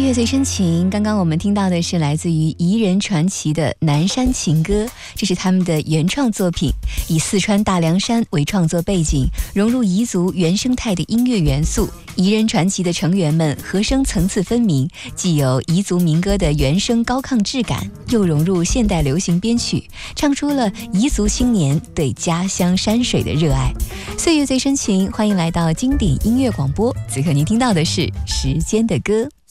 月最深情，刚刚我们听到的是来自于彝人传奇的《南山情歌》，这是他们的原创作品，以四川大凉山为创作背景，融入彝族原生态的音乐元素。彝人传奇的成员们和声层次分明，既有彝族民歌的原声高亢质感，又融入现代流行编曲，唱出了彝族青年对家乡山水的热爱。岁月最深情，欢迎来到经典音乐广播，此刻您听到的是时间的歌。